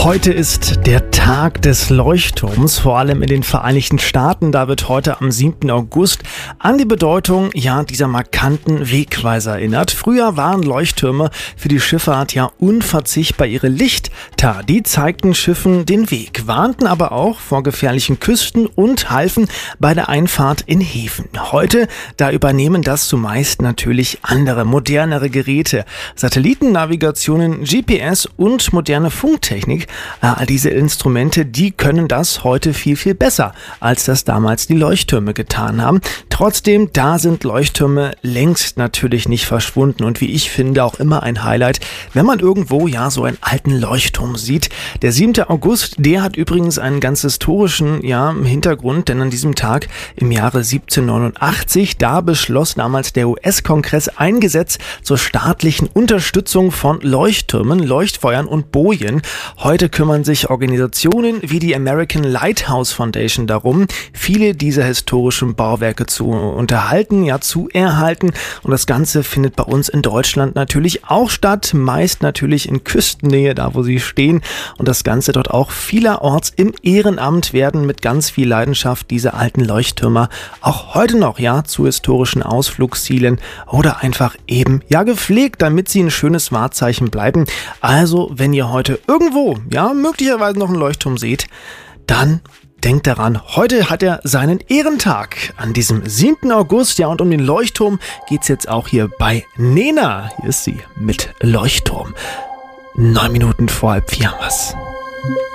Heute ist der Tag des Leuchtturms, vor allem in den Vereinigten Staaten. Da wird heute am 7. August an die Bedeutung dieser markanten Wegweiser erinnert. Früher waren Leuchttürme für die Schifffahrt unverzichtbar. Ihre Lichter, die zeigten Schiffen den Weg, warnten aber auch vor gefährlichen Küsten und halfen bei der Einfahrt in Häfen. Heute, da übernehmen das zumeist natürlich andere, modernere Geräte. Satellitennavigationen, GPS und moderne Funktechnik. All diese Instrumente, die können das heute viel, viel besser, als das damals die Leuchttürme getan haben. Trotzdem, da sind Leuchttürme längst natürlich nicht verschwunden und wie ich finde auch immer ein Highlight, wenn man irgendwo so einen alten Leuchtturm sieht. Der 7. August, der hat übrigens einen ganz historischen Hintergrund, denn an diesem Tag im Jahre 1789, da beschloss damals der US-Kongress ein Gesetz zur staatlichen Unterstützung von Leuchttürmen, Leuchtfeuern und Bojen. Heute kümmern sich Organisationen wie die American Lighthouse Foundation darum, viele dieser historischen Bauwerke zu unterhalten, zu erhalten. Und das Ganze findet bei uns in Deutschland natürlich auch statt, meist natürlich in Küstennähe, da wo sie stehen. Und das Ganze dort auch vielerorts im Ehrenamt werden mit ganz viel Leidenschaft diese alten Leuchttürme auch heute noch zu historischen Ausflugszielen oder einfach eben gepflegt, damit sie ein schönes Wahrzeichen bleiben. Also, wenn ihr heute irgendwo möglicherweise noch einen Leuchtturm seht, dann denkt daran, heute hat er seinen Ehrentag an diesem 7. August. Und um den Leuchtturm geht's jetzt auch hier bei Nena. Hier ist sie mit Leuchtturm. 9 Minuten vor 4 was.